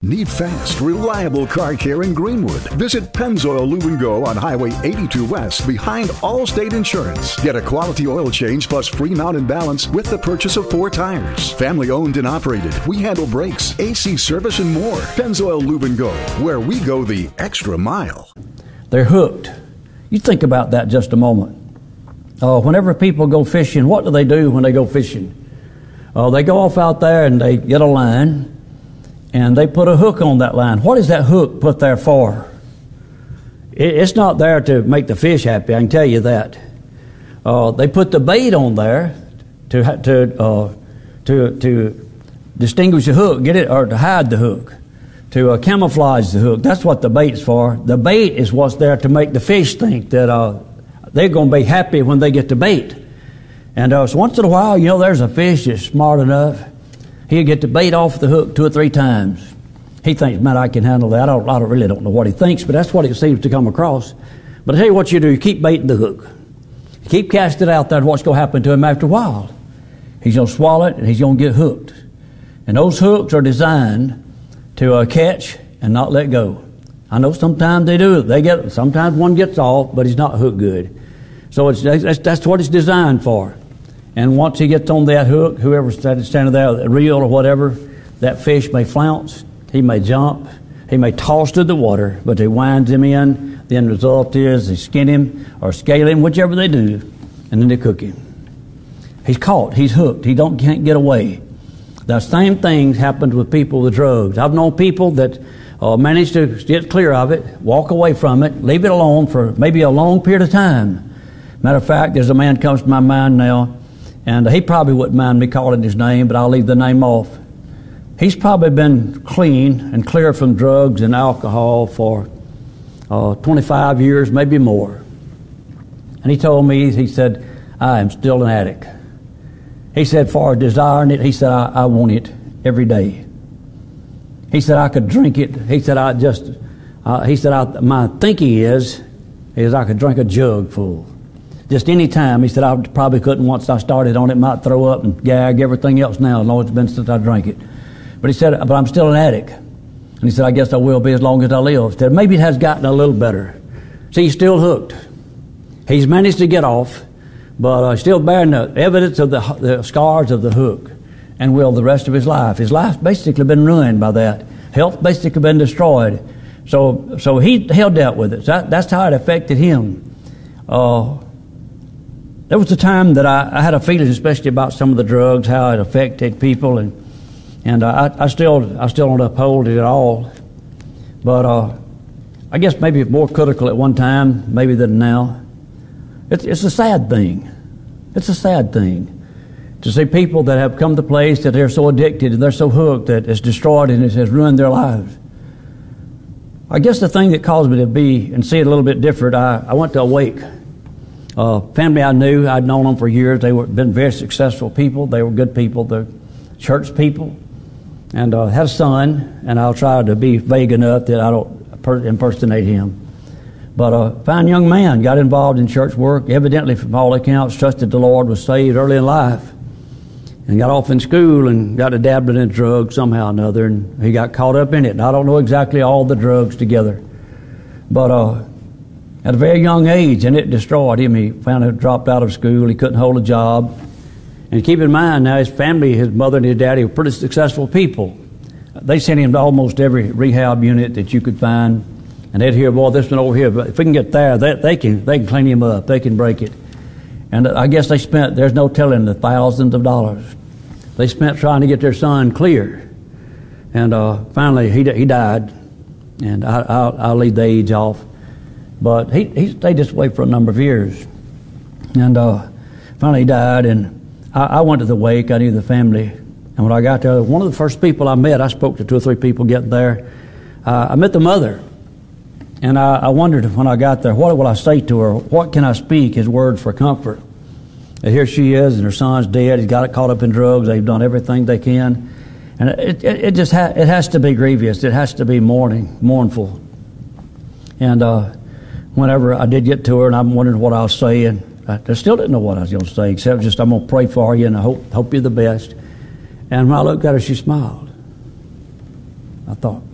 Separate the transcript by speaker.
Speaker 1: Need fast, reliable car care in Greenwood? Visit Pennzoil Lube and Go on Highway 82 West behind Allstate Insurance. Get a quality oil change plus free mount and balance with the purchase of 4 tires. Family owned and operated. We handle brakes, AC service, and more. Pennzoil Lube and Go, where we go the extra mile.
Speaker 2: They're hooked. You think about that just a moment. Whenever people go fishing, what do they do when they go fishing? They go off out there and they get a line, and they put a hook on that line. What is that hook put there for? It's not there to make the fish happy, I can tell you that. They put the bait on there to distinguish the hook, get it, or to hide the hook, to camouflage the hook. That's what the bait's for. The bait is what's there to make the fish think that they're going to be happy when they get the bait. And so once in a while, there's a fish that's smart enough. He'll get the bait off the hook 2 or 3 times. He thinks, man, I can handle that. I really don't know what he thinks, but that's what it seems to come across. But I tell you what you do, you keep baiting the hook. You keep casting it out there, and what's going to happen to him after a while? He's going to swallow it, and he's going to get hooked. And those hooks are designed to catch and not let go. I know sometimes they do. Sometimes one gets off, but he's not hooked good. So that's what it's designed for. And once he gets on that hook, whoever's standing there with a reel or whatever, that fish may flounce, he may jump, he may toss to the water, but they winds him in. The end result is they skin him or scale him, whichever they do, and then they cook him. He's caught. He's hooked. He can't get away. The same thing happens with people with drugs. I've known people that manage to get clear of it, walk away from it, leave it alone for maybe a long period of time. Matter of fact, there's a man comes to my mind now, and he probably wouldn't mind me calling his name, but I'll leave the name off. He's probably been clean and clear from drugs and alcohol for 25 years, maybe more. And he told me, he said, I am still an addict. He said, for desiring it, he said, I want it every day. He said, I could drink it. He said, my thinking is I could drink a jug full. Just any time. He said, I probably couldn't once I started on it, might throw up and gag, everything else now, as long as it's been since I drank it. But he said, but I'm still an addict. And he said, I guess I will be as long as I live. He said, maybe it has gotten a little better. See, he's still hooked. He's managed to get off, but still bearing the evidence of the scars of the hook, and will the rest of his life. His life's basically been ruined by that. Health basically been destroyed. So he dealt with it. That's how it affected him. There was a time that I had a feeling, especially about some of the drugs, how it affected people, and I still don't uphold it at all. But I guess maybe more critical at one time, maybe than now. It's a sad thing. It's a sad thing to see people that have come to a place that they're so addicted and they're so hooked that it's destroyed and it has ruined their lives. I guess the thing that caused me to be and see it a little bit different, I went to Awake. Family I knew, I'd known them for years. They were been very successful people. They were good people. They're church people. And had a son, and I'll try to be vague enough that I don't impersonate him. But a fine young man, got involved in church work, evidently from all accounts trusted the Lord, was saved early in life, and got off in school and got to dabbling in drugs somehow or another, and he got caught up in it. And I don't know exactly all the drugs together. But at a very young age, and it destroyed him. He found out, dropped out of school. He couldn't hold a job. And keep in mind, now his family, his mother and his daddy were pretty successful people. They sent him to almost every rehab unit that you could find. And they'd hear, boy, this one over here. But if we can get there, they can clean him up. They can break it. And I guess they spent, there's no telling, the thousands of dollars they spent trying to get their son clear. And finally, he died. And I'll leave the age off. But he stayed this way for a number of years. And finally he died, and I went to the wake. I knew the family. And when I got there, one of the first people I met, I spoke to 2 or 3 people getting there. I met the mother. And I wondered when I got there, what will I say to her? What can I speak as words for comfort? And here she is, and her son's dead. He's got it caught up in drugs. They've done everything they can. And it just it has to be grievous. It has to be mournful. And whenever I did get to her, and I'm wondering what I'll say, and I still didn't know what I was going to say, except just I'm going to pray for you, and I hope you're the best. And when I looked at her, she smiled. I thought,